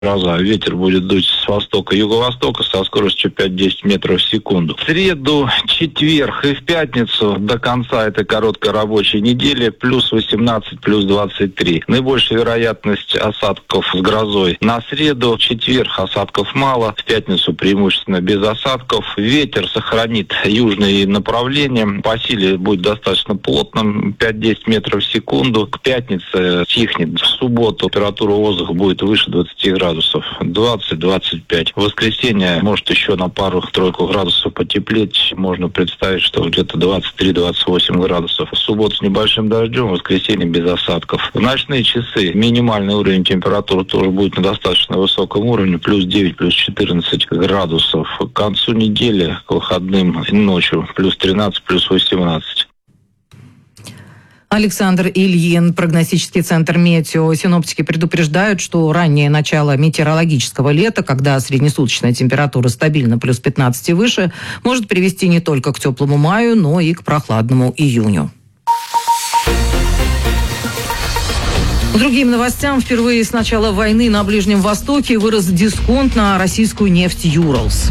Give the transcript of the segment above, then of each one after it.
гроза. Ветер будет дуть с востока, юго-востока со скоростью 5-10 метров в секунду. В среду, четверг и в пятницу до конца этой короткой рабочей недели плюс 18, плюс 23. Наибольшая вероятность осадков с грозой на среду, четверг осадков мало, в пятницу преимущественно без осадков. Ветер сохранит южные направления, по силе будет достаточно плотным, 5-10 метров в секунду. К пятнице стихнет. В субботу температура воздуха будет выше 20 градусов. 20-25. В воскресенье может еще на пару-тройку градусов потеплеть. Можно представить, что где-то 23-28 градусов. В субботу с небольшим дождем, в воскресенье без осадков. В ночные часы минимальный уровень температуры тоже будет на достаточно высоком уровне. Плюс 9, плюс 14 градусов. К концу недели, к выходным ночью, плюс 13, плюс 18. Александр Ильин, прогностический центр «Метео». Синоптики предупреждают, что раннее начало метеорологического лета, когда среднесуточная температура стабильно плюс 15 и выше, может привести не только к теплому маю, но и к прохладному июню. К другим новостям. Впервые с начала войны на Ближнем Востоке вырос дисконт на российскую нефть «Юралс».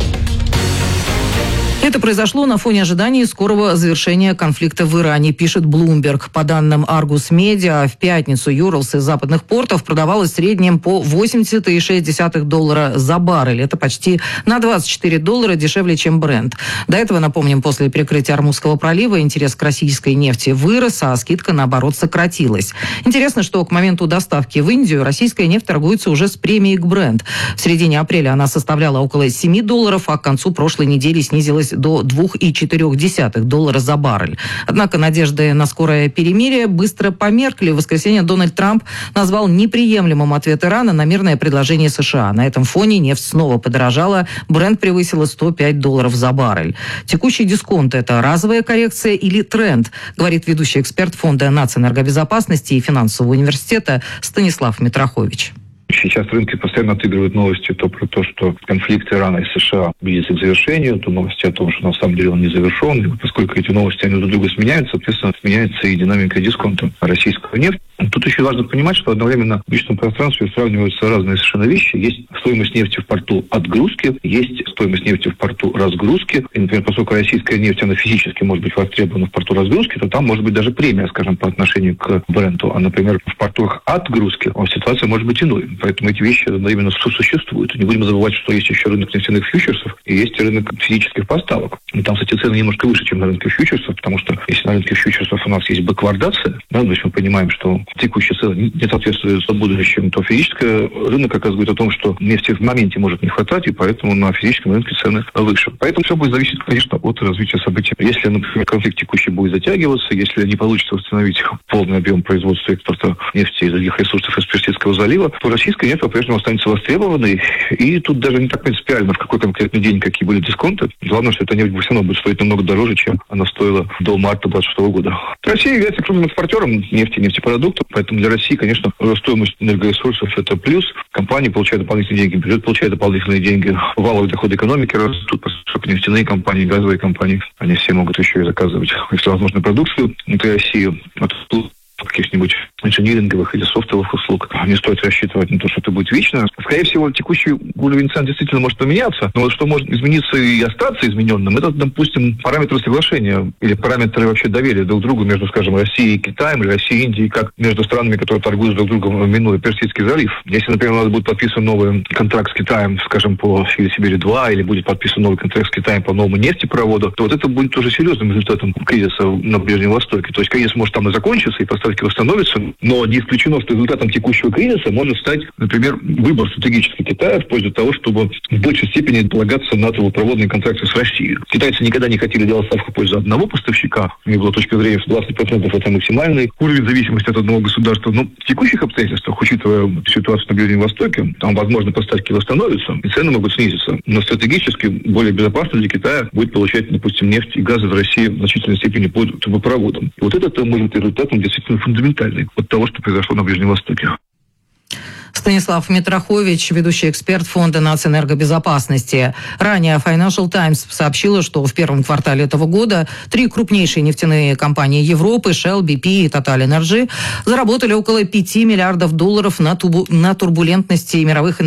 Это произошло на фоне ожиданий скорого завершения конфликта в Иране, пишет Bloomberg. По данным Argus Media, в пятницу «Юралс» из западных портов продавалась в среднем по $80,6 за баррель. Это почти на $24 дешевле, чем Brent. До этого, напомним, после перекрытия Ормузского пролива интерес к российской нефти вырос, а скидка, наоборот, сократилась. Интересно, что к моменту доставки в Индию российская нефть торгуется уже с премией к Brent. В середине апреля она составляла около $7, а к концу прошлой недели снизилась до $2,4 за баррель. Однако надежды на скорое перемирие быстро померкли. В воскресенье Дональд Трамп назвал неприемлемым ответ Ирана на мирное предложение США. На этом фоне нефть снова подорожала. Брент превысила $105 за баррель. Текущий дисконт – это разовая коррекция или тренд, говорит ведущий эксперт Фонда нацэнергобезопасности и финансового университета Станислав Митрохович. Сейчас рынки постоянно отыгрывают новости то про то, что конфликт Ирана и США близится к завершению, то новости о том, что на самом деле он не завершен. И поскольку эти новости они друг друга сменяются, соответственно, сменяется и динамика дисконта российского нефти. Тут еще важно понимать, что одновременно в личном пространстве сравниваются разные совершенно вещи. Есть стоимость нефти в порту отгрузки, есть стоимость нефти в порту разгрузки. И, например, поскольку российская нефть, она физически может быть востребована в порту разгрузки, то там может быть даже премия, скажем, по отношению к Бренту. А, например, в портах отгрузки ситуация может быть иной. Поэтому эти вещи одновременно сосуществуют. Не будем забывать, что есть еще рынок нефтяных фьючерсов и есть рынок физических поставок. И там, кстати, цены немножко выше, чем на рынке фьючерсов, потому что если на рынке фьючерсов у нас есть бэквардация, да, то есть мы понимаем, что текущие цены не соответствуют будущему, то физический рынок оказывает о том, что нефти в моменте может не хватать, и поэтому на физическом рынке цены выше. Поэтому все будет зависеть, конечно, от развития событий. Если, например, конфликт текущий будет затягиваться, если не получится восстановить полный объем производства и экспорта нефти и других ресурсов из Персидского залива, то российская нефть по-прежнему останется востребованной. И тут даже не так принципиально, в какой конкретный день какие были дисконты. Главное, что эта нефть все равно будет стоить намного дороже, чем она стоила до марта 2026 года. Россия является крупным экспортером нефти и нефтепродуктов, поэтому для России, конечно, стоимость энергоресурсов – это плюс. Компании получают дополнительные деньги, бюджет получает дополнительные деньги, валовые доходы экономики растут, поскольку нефтяные компании, газовые компании, они все могут еще и заказывать всевозможную продукцию внутри России. Каких-нибудь инжиниринговых или софтовых услуг. Не стоит рассчитывать на то, что это будет вечно. Скорее всего, текущий уровень цен действительно может поменяться, но вот что может измениться и остаться измененным, это, допустим, параметры соглашения или параметры вообще доверия друг к другу между, скажем, Россией и Китаем, или Россией и Индией, как между странами, которые торгуют друг другом, минуя Персидский залив. Если, например, у нас будет подписан новый контракт с Китаем, скажем, по Сибири-2, или будет подписан новый контракт с Китаем по новому нефтепроводу, то вот это будет тоже серьезным результатом кризиса на Ближнем Востоке. То есть кризис может там и закончиться, и поставки восстановятся, но не исключено, что результатом текущего кризиса может стать, например, выбор стратегический Китая в пользу того, чтобы в большей степени полагаться на трубопроводные контракты с Россией. Китайцы никогда не хотели делать ставку в пользу одного поставщика. У них была точка зрения, что 20% это максимальный уровень зависимости от одного государства. Но в текущих обстоятельствах, учитывая ситуацию на Ближнем Востоке, там, возможно, поставки восстановятся, и цены могут снизиться. Но стратегически более безопасно для Китая будет получать, допустим, нефть и газ в России в значительной степени по трубопроводам. И вот это может быть результатом действительно фундаментальный от того, что произошло на Ближнем Востоке. Станислав Митрохович, ведущий эксперт Фонда нацэнергобезопасности. Ранее Financial Times сообщила, что в первом квартале этого года 3 крупнейшие нефтяные компании Европы, Shell, BP и Total Energy, заработали около $5 миллиардов на турбулентности мировых